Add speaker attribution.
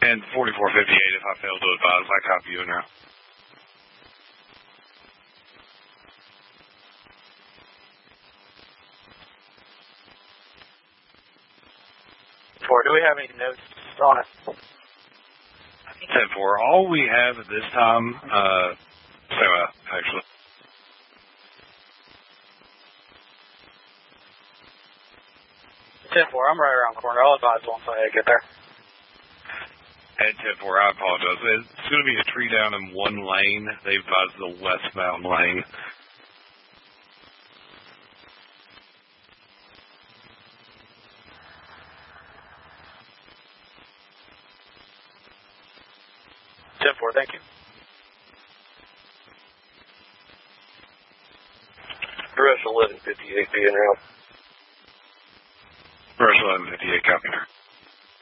Speaker 1: And 4458, if I fail to advise, I copy you now.
Speaker 2: Do we have any notes on it?
Speaker 1: 10-4. All we have at this time, actually.
Speaker 2: I'm right around the corner. I'll advise once I get there.
Speaker 1: And 10-4, I apologize. It's going to be a tree down in one lane. They advised the westbound lane.
Speaker 2: Thank you.
Speaker 3: Rush 1158 being out.
Speaker 1: Rush 1158, copy.